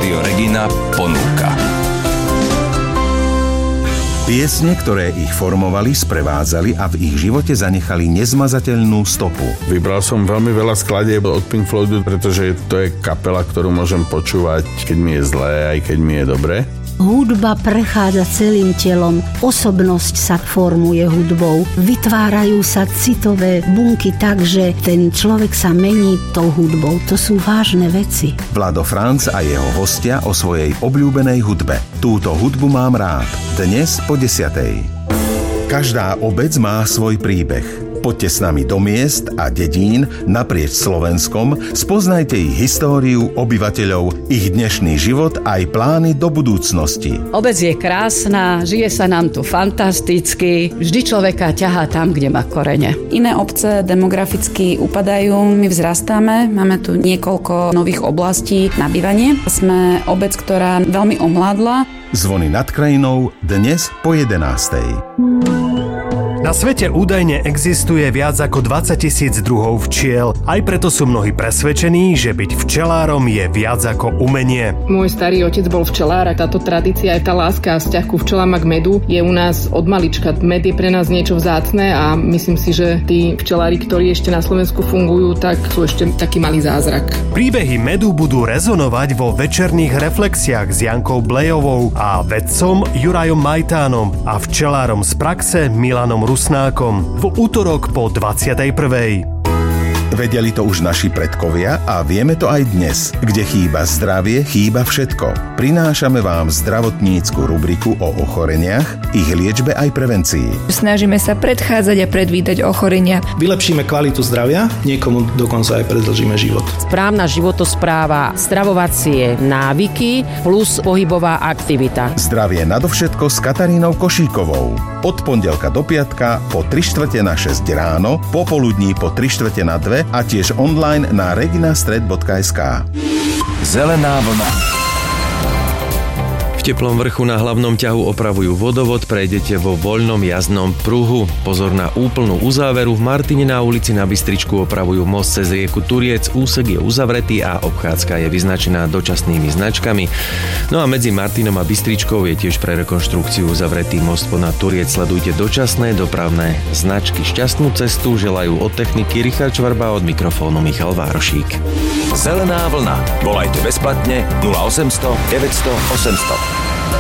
Rádio Regina ponúka. Piesne, ktoré ich formovali, sprevádzali a v ich živote zanechali nezmazateľnú stopu. Vybral som veľmi veľa skladieb od Pink Floydu, pretože to je kapela, ktorú môžem počúvať, keď mi je zlé, aj keď mi je dobre. Hudba prechádza celým telom, osobnosť sa formuje hudbou, vytvárajú sa citové bunky tak, že ten človek sa mení tou hudbou. To sú vážne veci. Vlado Franc a jeho hostia o svojej obľúbenej hudbe. Túto hudbu mám rád. Dnes po 10:00. Každá obec má svoj príbeh. Poďte s nami do miest a dedín naprieč Slovenskom, spoznajte ich históriu, obyvateľov, ich dnešný život aj plány do budúcnosti. Obec je krásna, žije sa nám tu fantasticky, vždy človeka ťahá tam, kde má korene. Iné obce demograficky upadajú, my vzrastáme, máme tu niekoľko nových oblastí na bývanie. Sme obec, ktorá veľmi omládla. Zvony nad krajinou dnes po 11:00. Na svete údajne existuje viac ako 20 000 druhov včiel. Aj preto sú mnohí presvedčení, že byť včelárom je viac ako umenie. Môj starý otec bol včelár a táto tradícia, aj tá láska a vzťah ku včelám a k medu je u nás od malička. Med je pre nás niečo vzácne a myslím si, že tí včelári, ktorí ešte na Slovensku fungujú, tak sú ešte taký malý zázrak. Príbehy medu budú rezonovať vo večerných reflexiách s Jankou Blejovou a vedcom Jurajom Majtánom a včelárom z praxe Milanom Rusnákom v útorok po 21:00. Vedeli to už naši predkovia a vieme to aj dnes. Kde chýba zdravie, chýba všetko. Prinášame vám zdravotnícku rubriku o ochoreniach, ich liečbe aj prevencii. Snažíme sa predchádzať a predvídať ochorenia. Vylepšíme kvalitu zdravia, niekomu dokonca aj predĺžime život. Správna životospráva, stravovacie návyky plus pohybová aktivita. Zdravie nadovšetko s Katarínou Košíkovou. Od pondelka do piatka po 3:45 ráno, popoludní po 3:45 a tiež online na reginastred.sk. Zelená vlna. V teplom vrchu na hlavnom ťahu opravujú vodovod, prejdete vo voľnom jazdnom pruhu. Pozor na úplnú uzáveru. V Martine na ulici na Bystričku opravujú most cez rieku Turiec. Úsek je uzavretý a obchádzka je vyznačená dočasnými značkami. No a medzi Martinom a Bystričkou je tiež pre rekonštrukciu uzavretý most ponad Turiec. Sledujte dočasné dopravné značky. Šťastnú cestu želajú od techniky Richard Čvarba, od mikrofónu Michal Várošík. Zelená vlna. Volajte bezplatne 0800 900 800.